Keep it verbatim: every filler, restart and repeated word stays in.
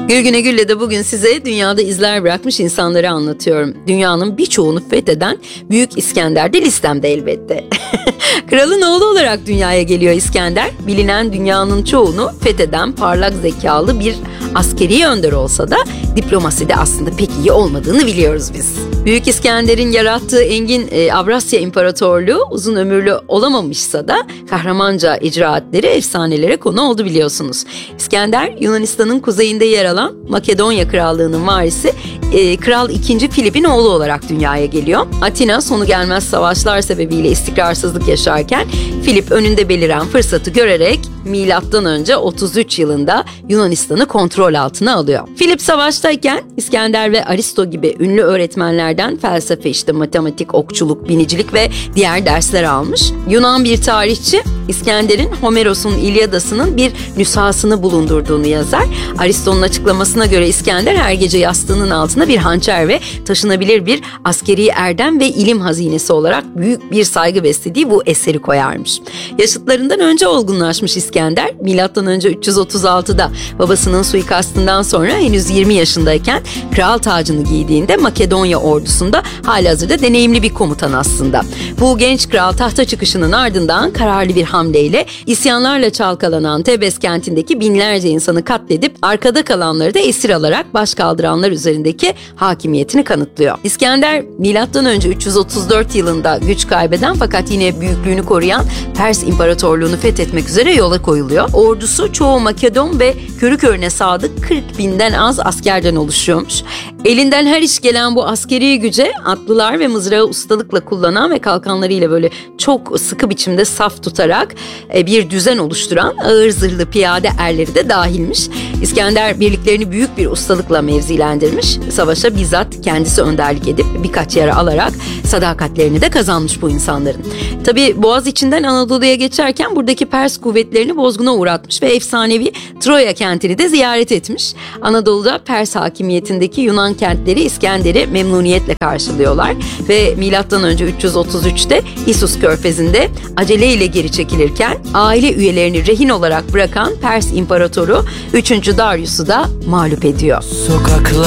Gülgüne Gül'le de bugün size dünyada izler bırakmış insanları anlatıyorum. Dünyanın birçoğunu fetheden Büyük İskender de listemde elbette. Kralın oğlu olarak dünyaya geliyor İskender. Bilinen dünyanın çoğunu fetheden parlak zekalı bir askeri önder olsa da diplomaside aslında pek iyi olmadığını biliyoruz biz. Büyük İskender'in yarattığı engin e, Avrasya İmparatorluğu uzun ömürlü olamamışsa da kahramanca icraatleri efsanelere konu oldu biliyorsunuz. İskender Yunanistan'ın kuzeyinde yer alan Makedonya Krallığı'nın varisi e, Kral ikinci. Filip'in oğlu olarak dünyaya geliyor. Atina sonu gelmez savaşlar sebebiyle istikrarsızlık yaşarken Filip önünde beliren fırsatı görerek milattan önce otuz üç yılında Yunanistan'ı kontrol altına alıyor. Filip savaştayken İskender ve Aristo gibi ünlü öğretmenlerden felsefe, işte matematik, okçuluk, binicilik ve diğer dersler almış. Yunan bir tarihçi İskender'in Homeros'un İlyadası'nın bir nüshasını bulundurduğunu yazar. Aristo'nun açıklamasına göre İskender her gece yastığının altına bir hançer ve taşınabilir bir askeri erdem ve ilim hazinesi olarak büyük bir saygı beslediği bu eseri koyarmış. Yaşıtlarından önce olgunlaşmış İskender, milattan önce üç yüz otuz altıda babasının suikastından sonra henüz yirmi yaşındayken kral tacını giydiğinde Makedonya ordusunda halihazırda deneyimli bir komutan aslında. Bu genç kral tahta çıkışının ardından kararlı bir hamleyle isyanlarla çalkalanan Tebes kentindeki binlerce insanı katledip arkada kalanları da esir alarak başkaldıranlar üzerindeki hakimiyetini kanıtlıyor. İskender milattan önce üç yüz otuz dört yılında güç kaybeden fakat yine büyüklüğünü koruyan Pers İmparatorluğunu fethetmek üzere yola koyuluyor. Ordusu çoğu Makedon ve körü körüne sadık kırk binden az askerden oluşuyormuş. Elinden her iş gelen bu askeri güce atlılar ve mızrağı ustalıkla kullanan ve kalkanlarıyla böyle çok sıkı biçimde saf tutarak bir düzen oluşturan ağır zırhlı piyade erleri de dahilmiş. İskender birliklerini büyük bir ustalıkla mevzilendirmiş. Savaşa bizzat kendisi önderlik edip birkaç yara alarak sadakatlerini de kazanmış bu insanların. Tabi Boğaz içinden Anadolu'ya geçerken buradaki Pers kuvvetlerini bozguna uğratmış ve efsanevi Troya kentini de ziyaret etmiş. Anadolu'da Pers hakimiyetindeki Yunan kentleri İskender'i memnuniyetle karşılıyorlar ve milattan önce üç yüz otuz üçte İsus Körfezi'nde aceleyle geri çekilirken aile üyelerini rehin olarak bırakan Pers İmparatoru üçüncü. Darius'u da mağlup ediyor. Sokaklar